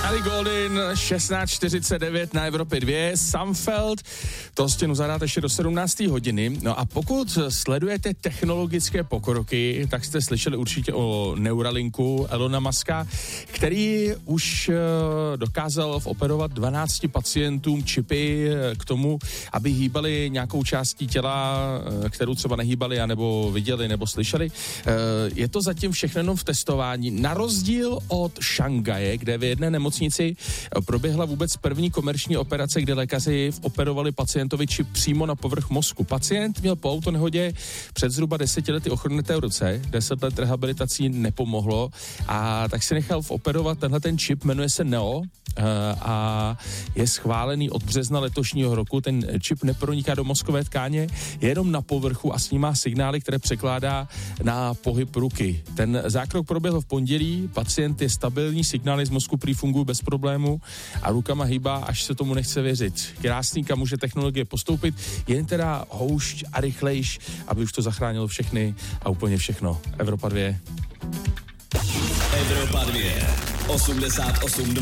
Ellie Goulding, 16:49 na Evropě 2, Sumfeld, to stěnu zadáte ještě do 17. hodiny. No a pokud sledujete technologické pokroky, tak jste slyšeli určitě o Neuralinku Elona Muska, který už dokázal operovat 12 pacientům čipy k tomu, aby hýbali nějakou částí těla, kterou třeba nehýbali, anebo viděli, nebo slyšeli. Je to zatím všechno jenom v testování. Na rozdíl od Šanghaje, kde v jedné nemocnici proběhla vůbec první komerční operace, kde lékaři operovali pacientovi čip přímo na povrch mozku. Pacient měl po autonehodě před zhruba 10 lety ochrnuté ruce, 10 let rehabilitací nepomohlo a tak si nechal operovat tenhle ten čip, jmenuje se Neo a je schválený od března letošního roku. Ten čip neproniká do mozkové tkáně, je jenom na povrchu a snímá signály, které překládá na pohyb ruky. Ten zákrok proběhl v pondělí, pacient je stabilní, signály z mozku prý fungují bez problému a rukama hýbá, až se tomu nechce věřit. Krásný, kam může technologie postoupit, jen teda houšť a rychlejš, aby už to zachránilo všechny a úplně všechno. Evropa 2. Evropa 2. 88